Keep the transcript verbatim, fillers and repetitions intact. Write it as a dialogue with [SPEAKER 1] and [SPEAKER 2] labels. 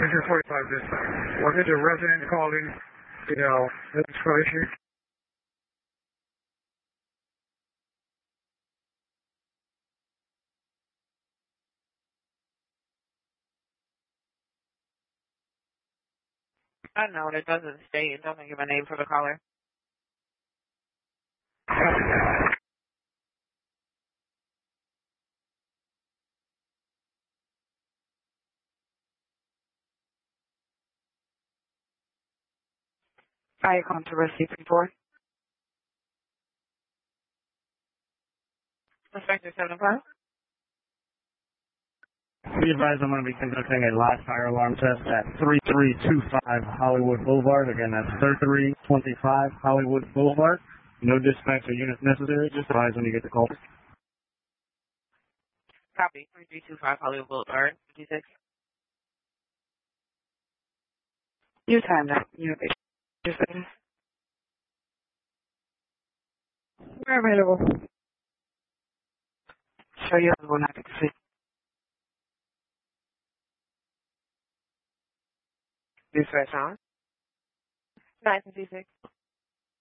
[SPEAKER 1] two forty-five dispatch. Was it a resident calling, you know, electrical issue?
[SPEAKER 2] Unknown. It doesn't state. It doesn't give a name for the caller. I come to receive report. Inspector seven five.
[SPEAKER 3] Be advised I'm going to be conducting a live fire alarm test at thirty-three twenty-five Hollywood Boulevard. Again, that's thirty-three twenty-five Hollywood Boulevard. No dispatch or units necessary. Just advise when you get the call.
[SPEAKER 2] Copy. thirty-three twenty-five Hollywood Boulevard. fifty-six.
[SPEAKER 4] You timed out. You just We're available. Show you the one I can see.
[SPEAKER 2] Dispatch on. nine fifty-six.